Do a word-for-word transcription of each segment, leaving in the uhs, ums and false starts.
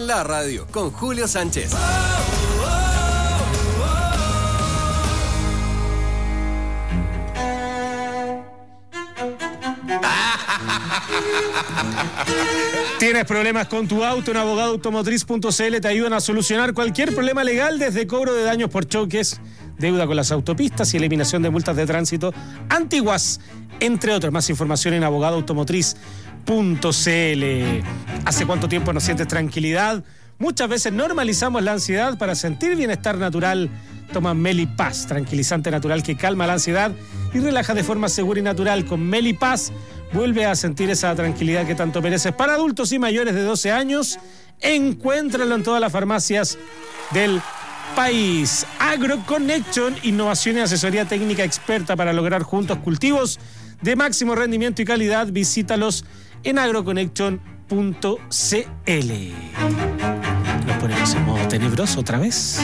en la radio con Julio Sánchez. ¿Tienes problemas con tu auto? En abogado automotriz punto c l te ayudan a solucionar cualquier problema legal, desde cobro de daños por choques, deuda con las autopistas y eliminación de multas de tránsito antiguas, entre otros. Más información en abogado automotriz punto c l. ¿Hace cuánto tiempo no sientes tranquilidad? Muchas veces normalizamos la ansiedad. Para sentir bienestar natural, toma Melipaz, tranquilizante natural que calma la ansiedad y relaja de forma segura y natural. Con Melipaz vuelve a sentir esa tranquilidad que tanto mereces. Para adultos y mayores de doce años, encuéntralo en todas las farmacias del país. AgroConnection, innovación y asesoría técnica experta para lograr juntos cultivos de máximo rendimiento y calidad. Visítalos en agroconnection punto c l. Nos ponemos en modo tenebroso otra vez.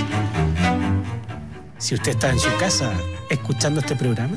Si usted está en su casa escuchando este programa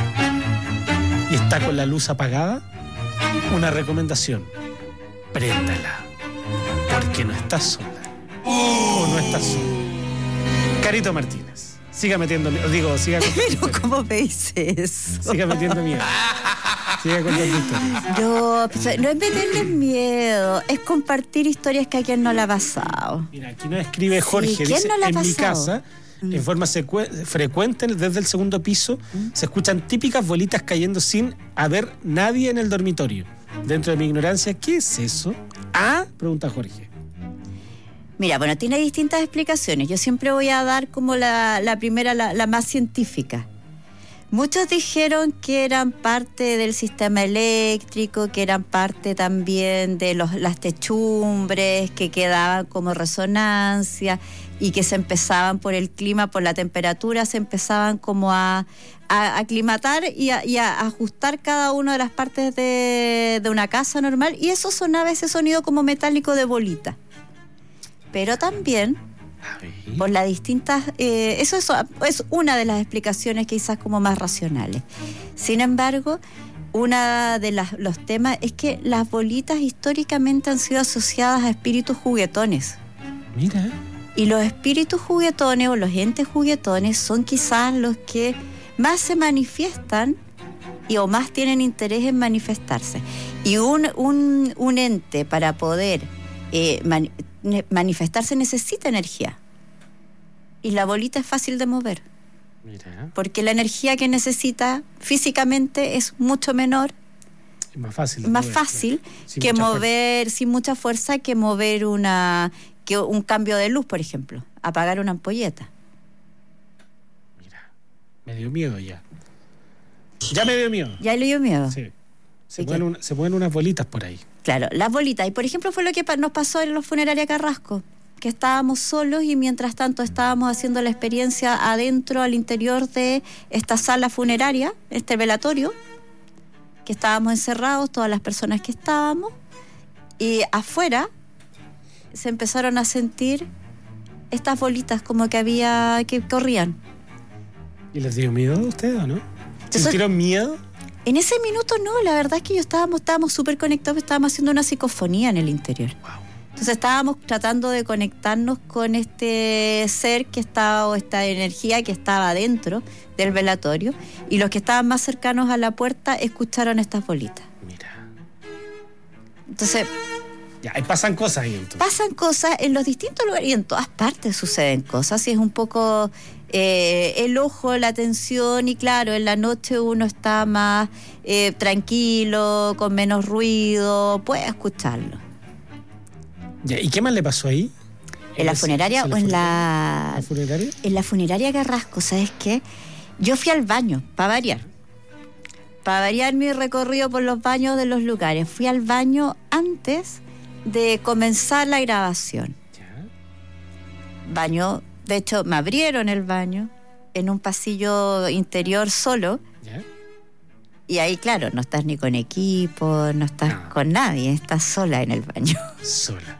y está con la luz apagada, una recomendación: préndala, porque no estás sola. O no estás solo. Carito Martínez, siga metiendo miedo. Digo, siga contando. Pero ¿cómo me dices eso? Siga metiendo miedo. Siga contando historias. No, pues, no es meterle miedo, es compartir historias que a quien no le ha pasado. Mira, aquí nos escribe Jorge, Sí, ¿quién dice, no le ha en mi pasado? casa, mm. en forma secu- frecuente, desde el segundo piso, mm. se escuchan típicas bolitas cayendo sin haber nadie en el dormitorio. Dentro de mi ignorancia, ¿qué es eso? Ah, pregunta Jorge. Mira, bueno, tiene distintas explicaciones. Yo siempre voy a dar como la, la primera, la, la más científica. Muchos dijeron que eran parte del sistema eléctrico, que eran parte también de los, las techumbres, que quedaban como resonancia y que se empezaban por el clima, por la temperatura, se empezaban como a, a aclimatar y a, y a ajustar cada una de las partes de, de una casa normal, y eso sonaba ese sonido como metálico de bolita. Pero también por las distintas... Eh, eso es, es una de las explicaciones quizás como más racionales. Sin embargo, uno de las, los temas es que las bolitas históricamente han sido asociadas a espíritus juguetones. Mira. Y los espíritus juguetones o los entes juguetones son quizás los que más se manifiestan y o más tienen interés en manifestarse. Y un, un, un ente para poder eh, man, manifestarse necesita energía. Y la bolita es fácil de mover. Mira. Porque la energía que necesita físicamente es mucho menor. Es más fácil. Más mover, fácil claro. que mover, fuerza. sin mucha fuerza, que mover una que un cambio de luz, por ejemplo. Apagar una ampolleta. Mira, me dio miedo ya. Ya me dio miedo. ¿Ya le dio miedo? Sí. Se mueven, una, se mueven unas bolitas por ahí. Claro, las bolitas. Y por ejemplo fue lo que nos pasó en la funeraria Carrasco, que estábamos solos y mientras tanto estábamos haciendo la experiencia adentro, al interior de esta sala funeraria, este velatorio, que estábamos encerrados, todas las personas que estábamos, y afuera se empezaron a sentir estas bolitas como que había, que corrían. ¿Y les dio miedo a ustedes o no? Entonces, ¿sintieron miedo? En ese minuto no, la verdad es que yo estábamos estábamos súper conectados, estábamos haciendo una psicofonía en el interior. Wow. Entonces estábamos tratando de conectarnos con este ser que estaba, o esta energía que estaba dentro del velatorio, y los que estaban más cercanos a la puerta escucharon estas bolitas. Mira. Entonces... Ya, y pasan cosas ahí entonces. Pasan cosas en los distintos lugares y en todas partes suceden cosas, y es un poco eh, el ojo, la atención, y claro, en la noche uno está más eh, tranquilo, con menos ruido, puede escucharlo. Ya, ¿y qué más le pasó ahí? ¿En la funeraria o en la... ¿La funeraria? En la funeraria Carrasco, ¿sabes qué? Yo fui al baño, para variar. Para variar mi recorrido por los baños de los lugares. Fui al baño antes de comenzar la grabación. ¿Ya? Baño, de hecho, me abrieron el baño en un pasillo interior solo. ¿Ya? Y ahí, claro, no estás ni con equipo, no estás no. con nadie, estás sola en el baño. Sola.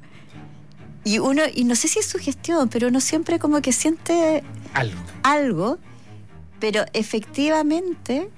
Y uno, y no sé si es sugestión, pero uno siempre como que siente Algo. algo, pero efectivamente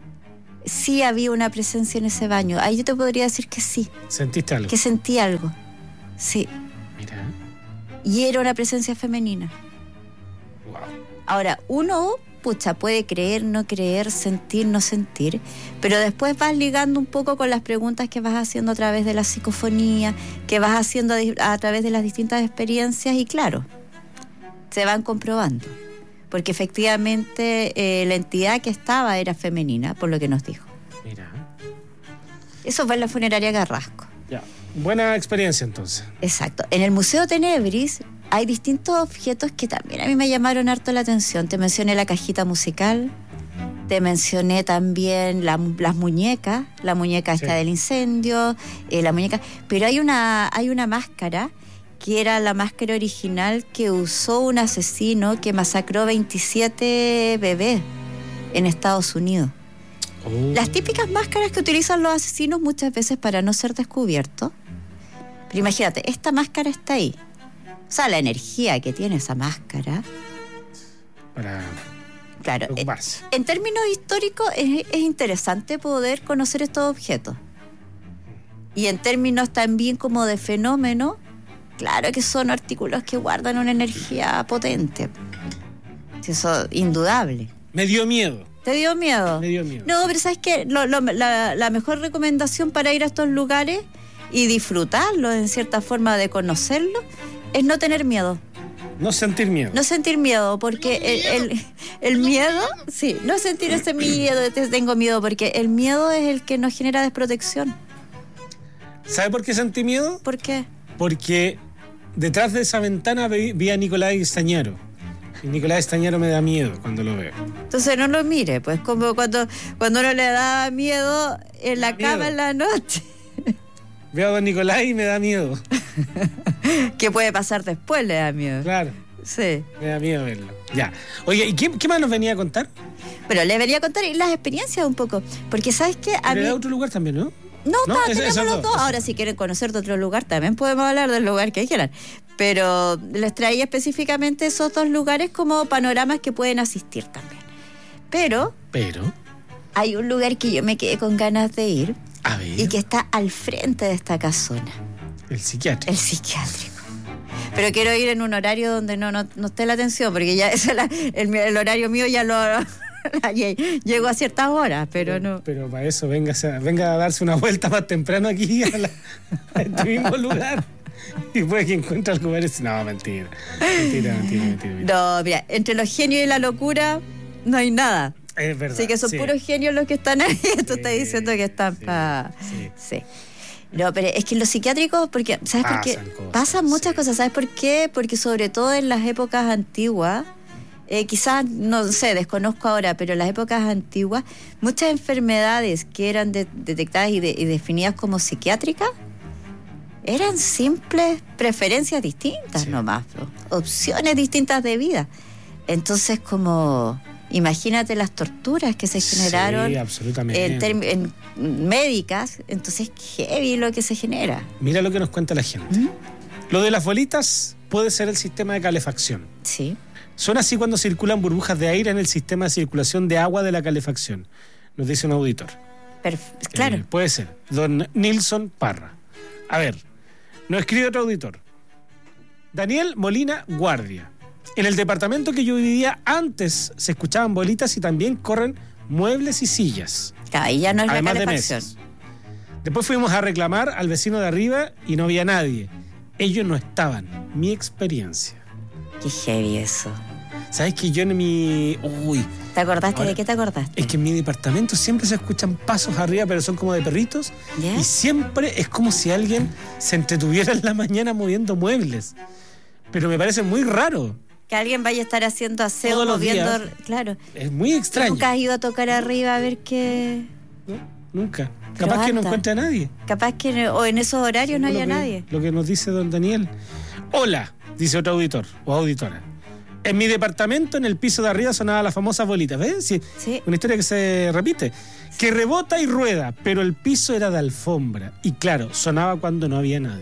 sí había una presencia en ese baño. Ahí yo te podría decir que sí. ¿Sentiste algo? Que sentí algo. Sí. Mira. Y era una presencia femenina. Wow. Ahora, uno, pucha, puede creer, no creer, sentir, no sentir, pero después vas ligando un poco con las preguntas que vas haciendo a través de la psicofonía, que vas haciendo a, a través de las distintas experiencias y claro, se van comprobando. Porque efectivamente eh, la entidad que estaba era femenina, por lo que nos dijo. Mira. Eso fue en la funeraria Carrasco. Ya. Buena experiencia entonces. Exacto. En el Museo Tenebris hay distintos objetos que también a mí me llamaron harto la atención. Te mencioné la cajita musical, te mencioné también la, las muñecas, la muñeca esta sí. del incendio, eh, la muñeca... Pero hay una, hay una máscara que era la máscara original que usó un asesino que masacró veintisiete bebés en Estados Unidos. Oh. Las típicas máscaras que utilizan los asesinos muchas veces para no ser descubiertos. Pero imagínate, esta máscara está ahí. O sea, la energía que tiene esa máscara. Para claro, preocuparse. En términos históricos es, es interesante poder conocer estos objetos. Y en términos también como de fenómeno, claro que son artículos que guardan una energía potente. Eso es indudable. Me dio miedo. ¿Te dio miedo? Me dio miedo. No, pero ¿sabes qué? Lo, lo, la, la mejor recomendación para ir a estos lugares y disfrutarlos, en cierta forma de conocerlos, es no tener miedo. No sentir miedo. No sentir miedo, porque el, el, el miedo, sí, no sentir ese miedo, de te tengo miedo, porque el miedo es el que nos genera desprotección. ¿Sabe por qué sentí miedo? ¿Por qué? Porque detrás de esa ventana vi, vi a Nicolás Estañaro. Y Nicolás Estañaro me da miedo cuando lo veo. Entonces no lo mire, pues como cuando, cuando uno le da miedo en la cama en la noche. Veo a don Nicolás y me da miedo. ¿Qué puede pasar después? Le da miedo. Claro. Sí. Me da miedo verlo. Ya. Oye, ¿y qué, qué más nos venía a contar? Pero le venía a contar las experiencias un poco. Porque ¿sabes qué? A Pero mí... de otro lugar también, ¿no? No, ¿No? está, Es, tenemos los dos. dos. Ahora, si quieren conocer de otro lugar, también podemos hablar del lugar que quieran. Pero les traía específicamente esos dos lugares como panoramas que pueden asistir también. Pero... Pero... Hay un lugar que yo me quedé con ganas de ir. A ver. Y que está al frente de esta casona. El psiquiátrico. El psiquiátrico. Pero quiero ir en un horario donde no, no, no esté la atención, porque ya es la, el, el horario mío ya lo... Llego a ciertas horas, pero, pero no. Pero para eso venga, venga a darse una vuelta más temprano aquí a, la, a este mismo lugar. Y puede que encuentre algo parecido. No, mentira. Mentira, mentira, mentira, mentira. No, mira, entre los genios y la locura no hay nada. Es verdad. Así que son sí. puros genios los que están ahí. Tú sí, estás diciendo que están sí, para. Sí. sí. No, pero es que en los psiquiátricos, porque, ¿sabes por qué? Cosas, Pasan muchas sí. cosas. ¿Sabes por qué? Porque sobre todo en las épocas antiguas, eh, quizás, no sé, desconozco ahora, pero en las épocas antiguas, muchas enfermedades que eran de, detectadas y, de, y definidas como psiquiátricas eran simples preferencias distintas sí. nomás, bro. Opciones distintas de vida. Entonces, como... Imagínate las torturas que se generaron sí, absolutamente. En, term- en médicas, entonces heavy lo que se genera. Mira lo que nos cuenta la gente. ¿Mm? Lo de las bolitas puede ser el sistema de calefacción. Sí. Son así cuando circulan burbujas de aire en el sistema de circulación de agua de la calefacción, nos dice un auditor. Perf- claro. Eh, puede ser. Don Nilson Parra. A ver, nos escribe otro auditor. Daniel Molina Guardia. En el departamento que yo vivía antes se escuchaban bolitas y también corren muebles y sillas. Ahí ya no es además la de calefacción. mesas. Después fuimos a reclamar al vecino de arriba y no había nadie. Ellos no estaban. Mi experiencia. Qué heavy eso. ¿Sabes que yo en mi... Uy. ¿Te acordaste? Ahora, ¿de qué te acordaste? Es que en mi departamento siempre se escuchan pasos arriba, pero son como de perritos. ¿Ya? Y siempre es como si alguien se entretuviera en la mañana moviendo muebles. Pero me parece muy raro. Que alguien vaya a estar haciendo aseo, todos los moviendo... días. Claro. Es muy extraño. ¿Nunca has ido a tocar arriba a ver qué...? No, nunca. Pero Capaz que no anda. encuentre a nadie. Capaz que o en esos horarios no haya lo que, nadie. Lo que nos dice don Daniel. Hola, dice otro auditor o auditora. En mi departamento, en el piso de arriba, sonaba la famosa bolita. ¿Ves? Sí, sí. Una historia que se repite. Sí. Que rebota y rueda, pero el piso era de alfombra. Y claro, sonaba cuando no había nadie.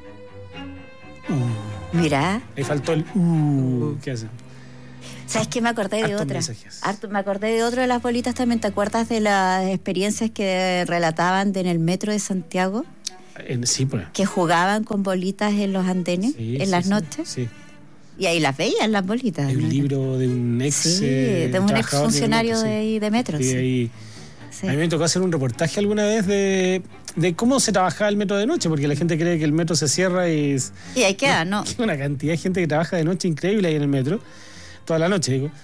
Uh. Mira. Ahí faltó el... Uh. ¿Qué hace? ¿Sabes qué? Me acordé de Hartos otra. mensajes. Harto, me acordé de otra de las bolitas también. ¿Te acuerdas de las experiencias que relataban de en el metro de Santiago? En, sí, pues. Que jugaban con bolitas en los andenes, Sí, en sí, las sí, noches. Sí. Y ahí las veían las bolitas. Hay un ¿no? libro de un ex. Sí, eh, de un ex trabajador funcionario de, de, ahí de Metro. Sí, Sí, ahí. sí. A mí me tocó hacer un reportaje alguna vez de, de cómo se trabajaba el metro de noche, porque la gente cree que el metro se cierra y... Es, Y ahí queda, ¿no? Hay una cantidad de gente que trabaja de noche increíble ahí en el metro, toda la noche, digo.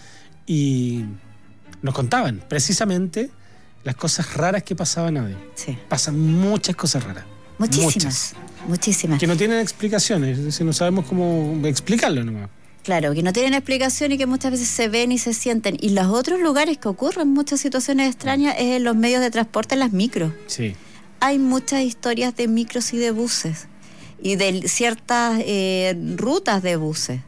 Y nos contaban precisamente las cosas raras que pasaban ahí. Sí. Pasan muchas cosas raras. Muchísimas, Muchas. muchísimas. Que no tienen explicaciones, es decir, no sabemos cómo explicarlo nomás. Claro, que no tienen explicación y que muchas veces se ven y se sienten. Y los otros lugares que ocurren muchas situaciones extrañas es en los medios de transporte, en las micros. Sí. Hay muchas historias de micros y de buses y de ciertas eh, rutas de buses.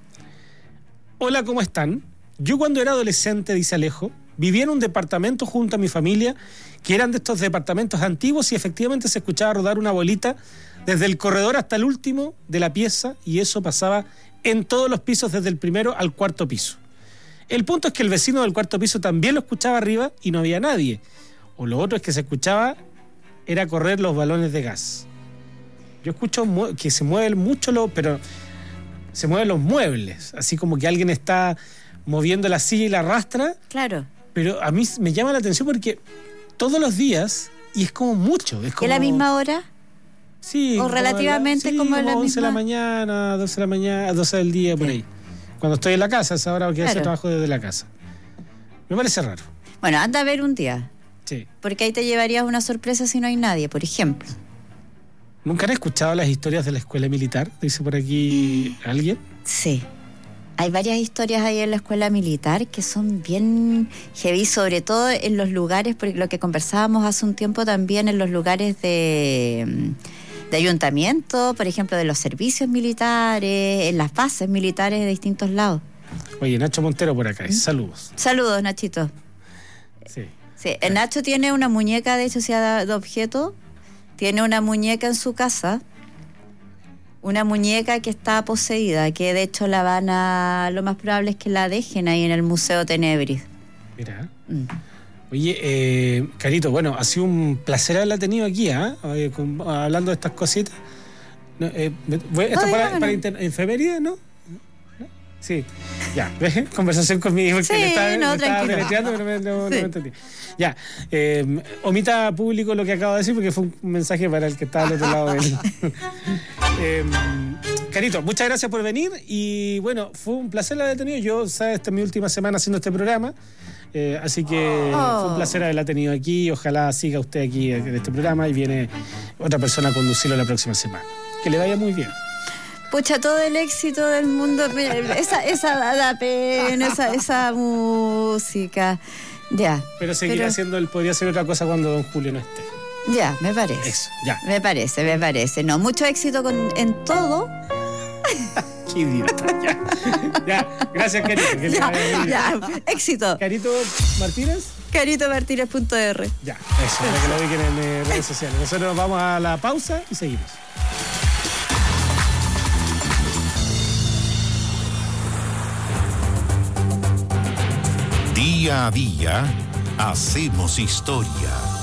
Hola, ¿cómo están? Yo cuando era adolescente, dice Alejo, vivía en un departamento junto a mi familia, que eran de estos departamentos antiguos y efectivamente se escuchaba rodar una bolita desde el corredor hasta el último de la pieza y eso pasaba en todos los pisos desde el primero al cuarto piso. El punto es que el vecino del cuarto piso también lo escuchaba arriba y no había nadie. O lo otro es que se escuchaba era correr los balones de gas. Yo escucho que se mueven mucho los, pero se mueven los muebles, así como que alguien está moviendo la silla y la arrastra. Claro. Pero a mí me llama la atención porque todos los días, y es como mucho. ¿Es como, ¿Es la misma hora? Sí. O relativamente sí, como, como la once de la misma. mañana, doce de la mañana, doce del día, por Sí. ahí. Cuando estoy en la casa, esa hora porque a veces Claro. trabajo desde la casa. Me parece raro. Bueno, anda a ver un día, Sí. porque ahí te llevarías una sorpresa si no hay nadie, por ejemplo. ¿Nunca han escuchado las historias de la escuela militar? Dice por aquí alguien. Sí. Hay varias historias ahí en la escuela militar que son bien heavy, sobre todo en los lugares, porque lo que conversábamos hace un tiempo también en los lugares de, de ayuntamiento, por ejemplo, de los servicios militares, en las bases militares de distintos lados. Oye, Nacho Montero por acá. Saludos. Saludos, Nachito. Sí. Sí, el Nacho tiene una muñeca, de hecho, sea de objeto, tiene una muñeca en su casa. Una muñeca que está poseída, que de hecho la van a... Lo más probable es que la dejen ahí en el Museo Tenebris. Mira. Mm. Oye, eh, Carito, bueno, ha sido un placer haberla tenido aquí, ¿eh? Eh, con- hablando de estas cositas. No, eh, me- voy- ¿Esto No, para, dígame, para no. inter- efeméride, no? ¿No? Sí. Ya, ¿ves? Conversación con mi hijo que Sí, le estaba, no, me estaba tranquilo. deletreando, pero me- no, no Sí. me entendí. Ya, eh, omita público lo que acabo de decir porque fue un mensaje para el que estaba al otro lado del... Eh, Carito, muchas gracias por venir y bueno, fue un placer haberla tenido. Yo, sabes, esta es mi última semana haciendo este programa, eh, así que Oh. fue un placer haberla tenido aquí. Ojalá siga usted aquí en este programa y viene otra persona a conducirlo la próxima semana. Que le vaya muy bien. Pucha, todo el éxito del mundo, mira, esa, esa da, da pena, esa, esa música. Ya. Pero seguir Pero- haciendo, él podría hacer otra cosa cuando don Julio no esté. Ya, me parece. Eso, ya. Me parece, me parece. No, mucho éxito con, en todo. Qué idiota. Ya, ya. Gracias, Carito. Que le Ya, vaya muy bien. ya, éxito. Carito Martínez. carito martínez punto r. Ya, eso, para que lo ubiquen en eh, redes sociales. Nosotros nos vamos a la pausa y seguimos. Día a día hacemos historia.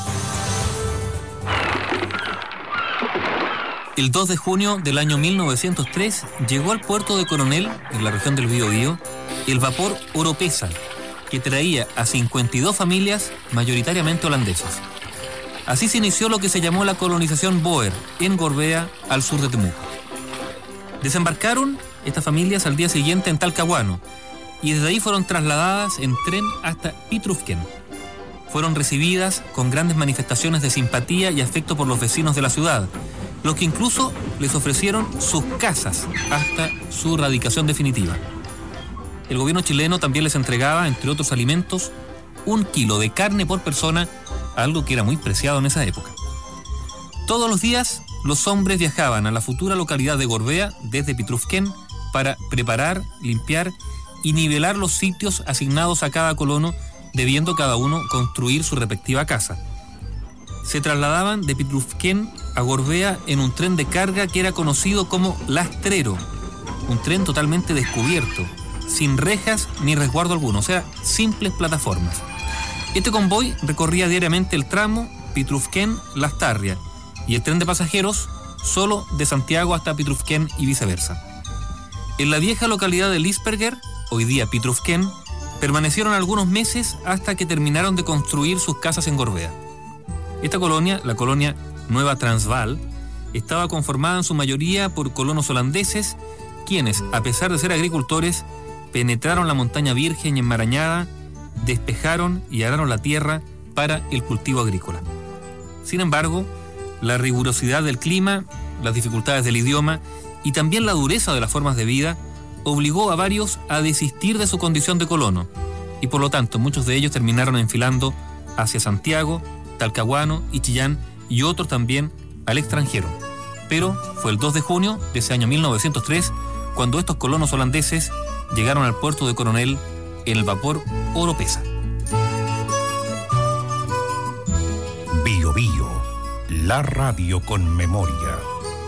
El dos de junio del año mil novecientos tres llegó al puerto de Coronel, en la región del Biobío, el vapor Oropesa, que traía a cincuenta y dos familias mayoritariamente holandesas. Así se inició lo que se llamó la colonización Boer, en Gorbea, al sur de Temuco. Desembarcaron estas familias al día siguiente en Talcahuano, y desde ahí fueron trasladadas en tren hasta Pitrufken. Fueron recibidas con grandes manifestaciones de simpatía y afecto por los vecinos de la ciudad, los que incluso les ofrecieron sus casas hasta su radicación definitiva. El gobierno chileno también les entregaba, entre otros alimentos, un kilo de carne por persona, algo que era muy preciado en esa época. Todos los días, los hombres viajaban a la futura localidad de Gorbea desde Pitrufken para preparar, limpiar y nivelar los sitios asignados a cada colono, debiendo cada uno construir su respectiva casa. Se trasladaban de Pitrufken a Gorbea en un tren de carga que era conocido como Lastrero, un tren totalmente descubierto, sin rejas ni resguardo alguno, o sea, simples plataformas. Este convoy recorría diariamente el tramo Pitrufken-Lastarria y el tren de pasajeros solo de Santiago hasta Pitrufquén y viceversa. En la vieja localidad de Lißberger, hoy día Pitrufquén, permanecieron algunos meses hasta que terminaron de construir sus casas en Gorbea. Esta colonia, la colonia Nueva Transvaal, estaba conformada en su mayoría por colonos holandeses, quienes, a pesar de ser agricultores, penetraron la montaña virgen y enmarañada, despejaron y araron la tierra para el cultivo agrícola. Sin embargo, la rigurosidad del clima, las dificultades del idioma y también la dureza de las formas de vida obligó a varios a desistir de su condición de colono, y por lo tanto muchos de ellos terminaron enfilando hacia Santiago, Talcahuano y Chillán, y otros también al extranjero. Pero fue el dos de junio de ese año mil novecientos tres cuando estos colonos holandeses llegaron al puerto de Coronel en el vapor Oropesa. Bio Bio, la radio con memoria.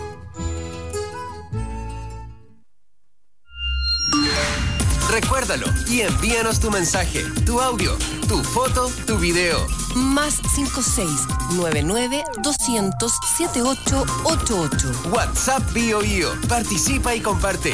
Recuérdalo y envíanos tu mensaje, tu audio, tu foto, tu video. Más cinco seis nueve nueve doscientos setenta y ocho ochenta y ocho. WhatsApp Bio Bio. Participa y comparte.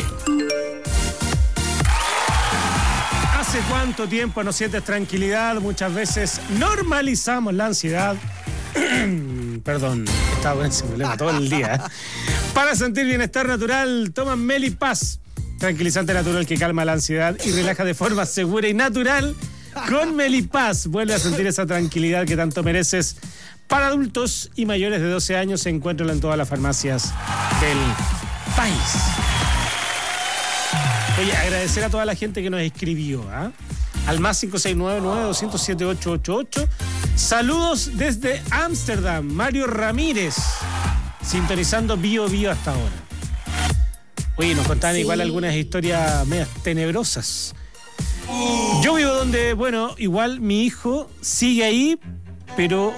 ¿Hace cuánto tiempo no sientes tranquilidad? Muchas veces normalizamos la ansiedad. Perdón, estaba con ese problema todo el día. ¿eh? Para sentir bienestar natural, toma Melipaz. Tranquilizante natural que calma la ansiedad y relaja de forma segura y natural. Con Melipaz vuelve a sentir esa tranquilidad que tanto mereces. Para adultos y mayores de doce años se encuentran en todas las farmacias del país. Oye, agradecer a toda la gente que nos escribió, ¿eh? Al más cinco seis nueve nueve doscientos setenta y ocho ochenta y ocho. Saludos desde Ámsterdam, Mario Ramírez, sintonizando Bio Bio hasta ahora. Oye, nos contaban sí. igual algunas historias medias tenebrosas. Yo vivo donde, bueno, igual mi hijo sigue ahí, pero...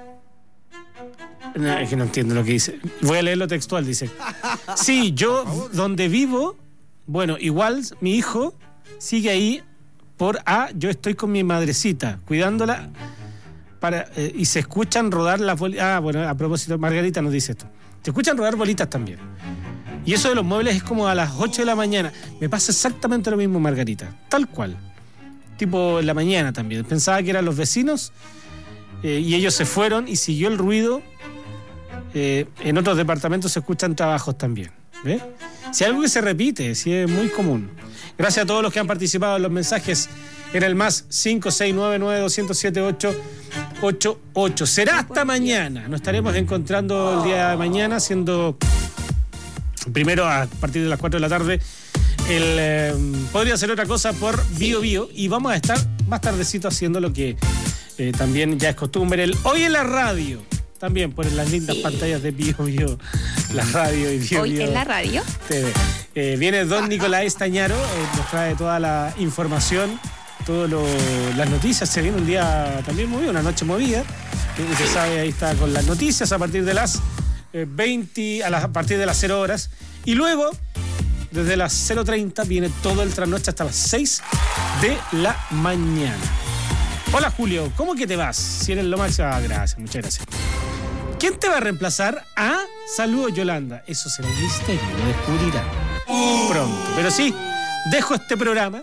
No, es que no entiendo lo que dice. Voy a leerlo textual, dice. Sí, yo donde vivo, bueno, igual mi hijo sigue ahí por A, yo estoy con mi madrecita, cuidándola, para eh, y se escuchan rodar las bolitas. Ah, bueno, a propósito, Margarita nos dice esto. Se escuchan rodar bolitas también. Y eso de los muebles es como a las ocho de la mañana. Me pasa exactamente lo mismo, Margarita. Tal cual. Tipo en la mañana también. Pensaba que eran los vecinos eh, y ellos se fueron y siguió el ruido. Eh, en otros departamentos se escuchan trabajos también. ¿Ves? Si algo que se repite, si es muy común. Gracias a todos los que han participado en los mensajes en el más cinco seis nueve nueve doscientos setenta y ocho ochenta y ocho. Será hasta mañana. Nos estaremos encontrando el día de mañana haciendo... Primero, a partir de las cuatro de la tarde, el, eh, podría ser otra cosa por Bio Bio. Y vamos a estar más tardecito haciendo lo que eh, también ya es costumbre. El Hoy en la Radio. También por las lindas sí. pantallas de Bio Bio, la radio y Bio Hoy Bio en la radio. T V. Eh, viene don Nicolás Estañaro, eh, nos trae toda la información, todas las noticias. Se viene un día también movido, una noche movida. Eh, usted sabe, ahí está con las noticias a partir de las... veinte a, la, a partir de las cero horas y luego desde las cero treinta viene todo el trasnoche hasta las seis de la mañana. Hola Julio, ¿cómo que te vas? Si eres lo máximo. Ah, gracias, muchas gracias. ¿Quién te va a reemplazar? Ah, saludos Yolanda. Eso será un misterio, lo descubrirán pronto. Pero sí, dejo este programa.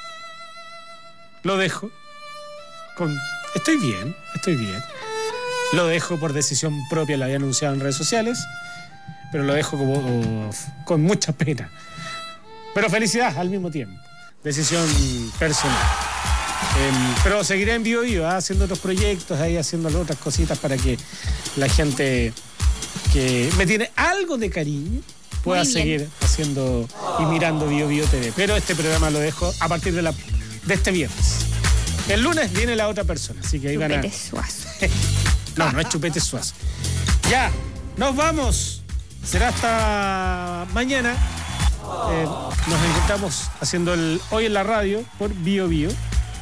Lo dejo con... Estoy bien, estoy bien. Lo dejo por decisión propia, lo había anunciado en redes sociales, pero lo dejo como, oh, con mucha pena. Pero felicidad al mismo tiempo. Decisión personal. Eh, pero seguiré en Bio Bio, ¿eh? haciendo otros proyectos, ahí haciendo otras cositas para que la gente que me tiene algo de cariño pueda seguir haciendo y mirando Bio Bio T V. Pero este programa lo dejo a partir de, la, de este viernes. El lunes viene la otra persona, así que ahí van a... No, no es Chupete Suazo. Ya, nos vamos. Será hasta mañana. Eh, nos encontramos haciendo el Hoy en la Radio por Bio Bio. Eh,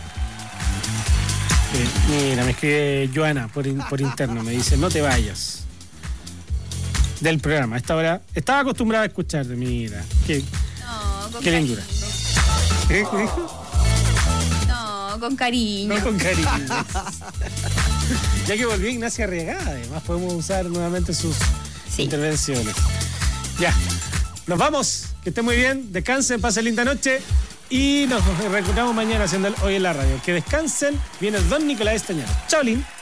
mira, me escribe Joana por, in, por interno. Me dice, no te vayas del programa. A esta hora estaba acostumbrada a escucharte. Mira, qué, no, qué lindura. ¿Qué dijo? No, con cariño. No, con cariño. Ya que volvió Ignacia Arriagada, además podemos usar nuevamente sus Sí. intervenciones. Ya, nos vamos, que estén muy bien, descansen, pasen linda noche y nos reencontramos mañana haciendo el Hoy en la Radio. Que descansen, viene el don Nicolás Estañaro. Chao, Lin.